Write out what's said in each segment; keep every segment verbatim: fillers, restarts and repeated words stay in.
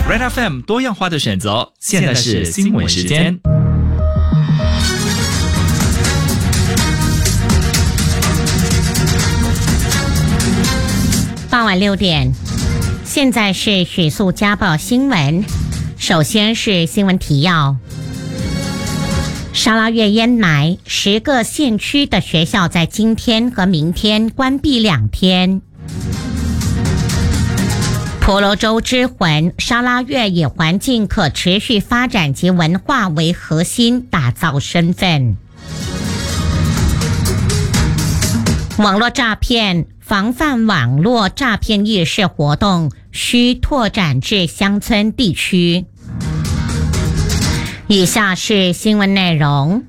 Red F M 多样化的选择，现在是新闻时间。 傍晚六点，现在是许素家报新闻。首先是新闻提要：沙拉越淹埋，十个县区的学校在今天和明天关闭两天。婆罗洲之魂，沙拉越以环境可持续发展及文化为核心打造身份。网络诈骗，防范网络诈骗意识活动需拓展至乡村地区。以下是新闻内容。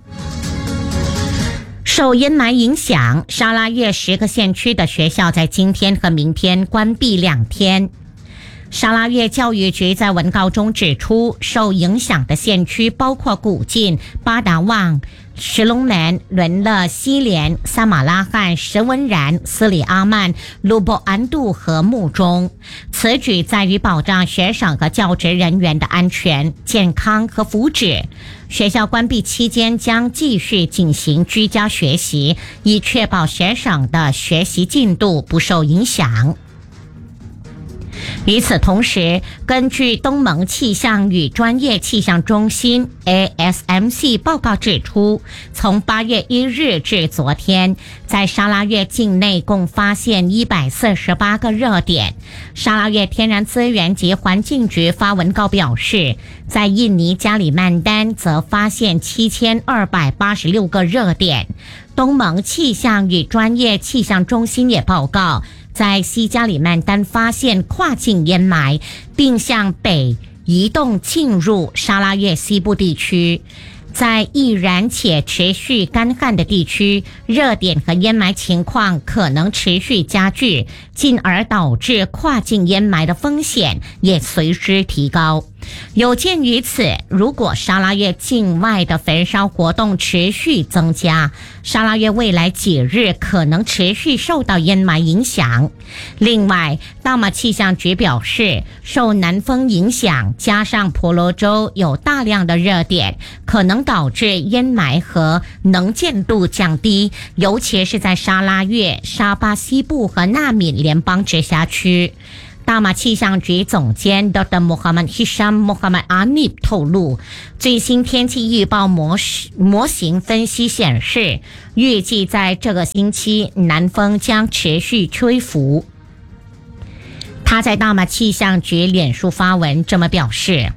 受阴霾影响，沙拉越十个县区的学校在今天和明天关闭两天。沙拉越教育局在文告中指出，受影响的县区包括古晋、巴达旺、石龙门、伦勒、西连、萨马拉罕、什文然、斯里阿曼、卢博安杜和木中。此举在于保障学生和教职人员的安全、健康和福祉。学校关闭期间将继续进行居家学习，以确保学生的学习进度不受影响。与此同时，根据东盟气象与专业气象中心 A S M C 报告指出，从八月一日至昨天，在沙拉越境内共发现一百四十八个热点。沙拉越天然资源及环境局发文告表示，在印尼加里曼丹则发现七千二百八十六个热点。东盟气象与专业气象中心也报告，在西加里曼丹发现跨境烟霾，并向北移动进入沙拉越西部地区。在易燃且持续干旱的地区，热点和烟霾情况可能持续加剧，进而导致跨境烟霾的风险也随之提高。有鉴于此，如果沙拉越境外的焚烧活动持续增加，沙拉越未来几日可能持续受到烟霾影响。另外，大马气象局表示，受南风影响，加上婆罗洲有大量的热点，可能导致烟霾和能见度降低，尤其是在沙拉越、沙巴西部和纳敏联邦直辖区。大马气象局总监 Doctor Muhammad Hisham Muhammad Anib 透露，最新天气预报模模型分析显示，预计在这个星期南风将持续吹拂。他在大马气象局脸书发文这么表示：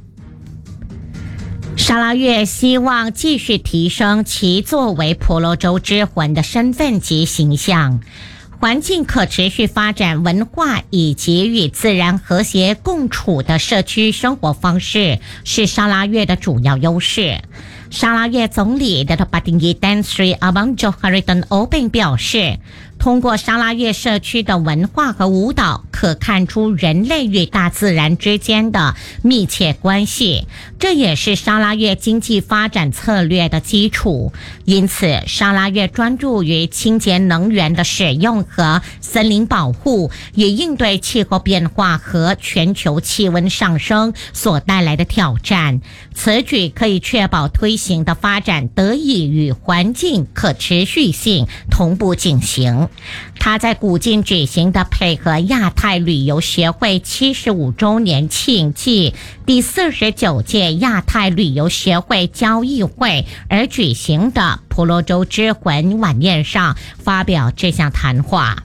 沙拉越希望继续提升其作为婆罗洲之魂的身份及形象。环境可持续发展、文化以及与自然和谐共处的社区生活方式是沙拉越的主要优势。沙拉越总理 Dato' Patinggi Tan Sri Abang Johari Tan Openg 表示，通过沙拉越社区的文化和舞蹈，可看出人类与大自然之间的密切关系，这也是沙拉越经济发展策略的基础。因此，沙拉越专注于清洁能源的使用和森林保护，也应对气候变化和全球气温上升所带来的挑战。此举可以确保推行的发展得以与环境可持续性同步进行。他在古晋举行的配合亚太旅游协会七十五周年庆暨第四十九届亚太旅游协会交易会而举行的婆罗洲之魂晚宴上发表这项谈话。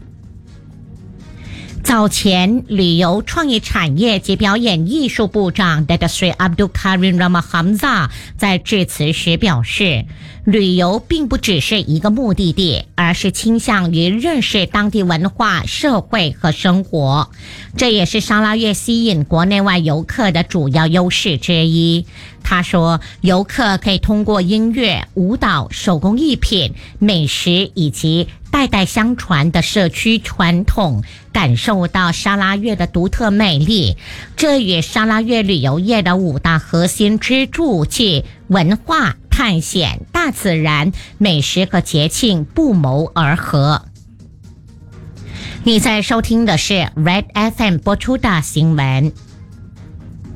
早前，旅游创意产业及表演艺术部长 Dato' Sri Abdul Karim Rama Hamzah 在致辞时表示，旅游并不只是一个目的地，而是倾向于认识当地文化、社会和生活。这也是沙拉越吸引国内外游客的主要优势之一。他说，游客可以通过音乐、舞蹈、手工艺品、美食以及代代相传的社区传统，感受到沙拉越的独特魅力。这与沙拉越旅游业的五大核心支柱，即文化、探险、大自然、美食和节庆不谋而合。你在收听的是 Red F M 播出的新闻。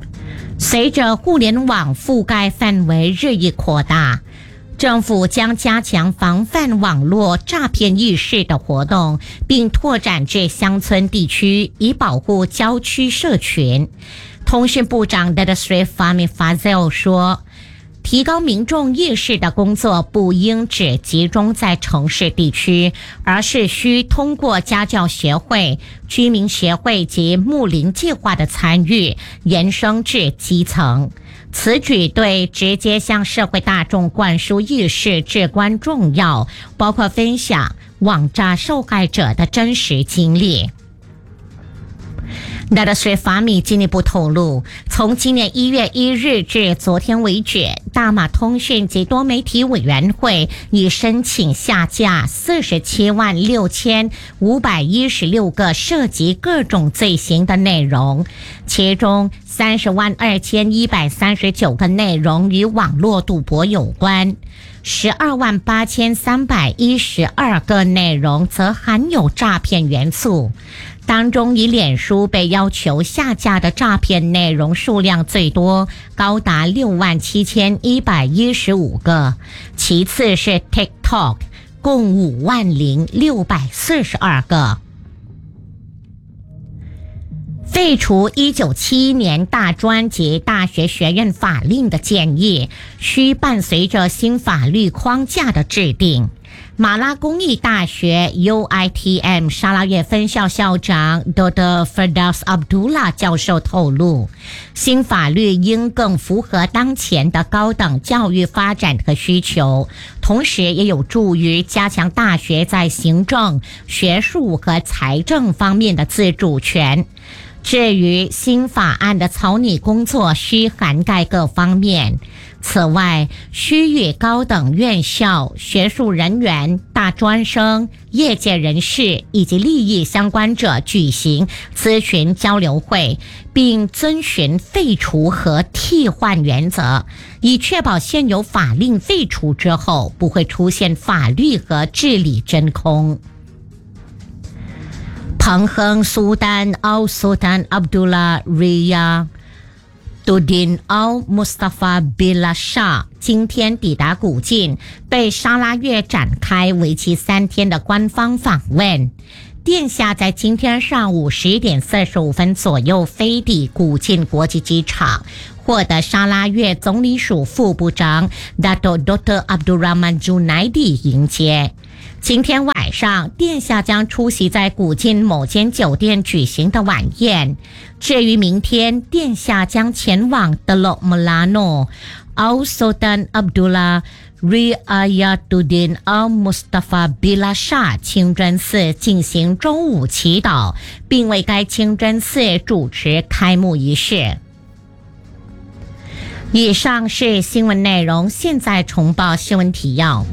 随着互联网覆盖范围日益扩大，政府将加强防范网络诈骗意识的活动，并拓展至乡村地区，以保护郊区社群。通讯部长 Dadasri Fahmi Fazil 说，提高民众意识的工作不应只集中在城市地区，而是需通过家教协会、居民协会及睦邻计划的参与，延伸至基层。此举对直接向社会大众灌输意识至关重要，包括分享网诈受害者的真实经历。Dadasri Fahmi 进一步透露，从今年一月一日至昨天为止，大马通讯及多媒体委员会已申请下架四十七万六千五百一十六个涉及各种罪行的内容，其中三十万二千一百三十九个内容与网络赌博有关，十二万八千三百一十二个内容则含有诈骗元素。当中以脸书被要求下架的诈骗内容数量最多，高达六万七千一百一十五个，其次是 TikTok， 共五万零六百四十二个。废除一九七一年大专及大学学院法令的建议，需伴随着新法律框架的制定。马拉公益大学 U I T M 沙拉越分校校长 Doctor Firdaus Abdullah 教授透露，新法律应更符合当前的高等教育发展和需求，同时也有助于加强大学在行政、学术和财政方面的自主权。至于新法案的草拟工作需涵盖各方面，此外需与高等院校、学术人员、大专生、业界人士以及利益相关者举行咨询交流会，并遵循废除和替换原则，以确保现有法令废除之后不会出现法律和治理真空。彭亨苏丹奥苏丹 Abdullah Riyah Tudin Al Mustafa Billah Shah 今天抵达古晋，被沙拉越展开为期三天的官方访问。殿下在今天上午十一点四十五分左右飞抵古晋国际机场，获得沙拉越总理署副部长 Dato Doktor Abdul Rahman Junaidi 迎接。今天晚上，殿下将出席在古晋某间酒店举行的晚宴。至于明天，殿下将前往德洛穆拉诺 Al Sultan Abdullah Riayatuddin Al Mustafa Billah Shah 清真寺进行中午祈祷，并为该清真寺主持开幕仪式。以上是新闻内容，现在重报新闻提要。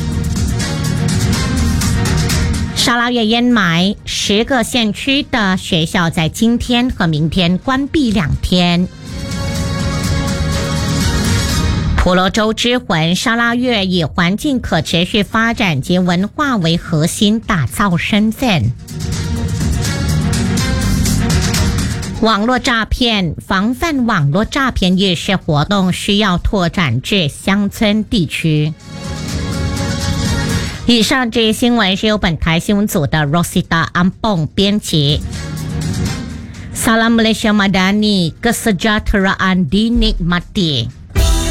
沙拉越淹霾，十个县区的学校在今天和明天关闭两天。婆罗洲之魂沙拉越以环境可持续发展及文化为核心打造身份。网络诈骗，防范网络诈骗意识活动需要拓展至乡村地区。以上这些新闻是由本台新闻组的 Rosita Ampong 编辑。Salam Malaysia Madani, Kesejahteraan dinikmati.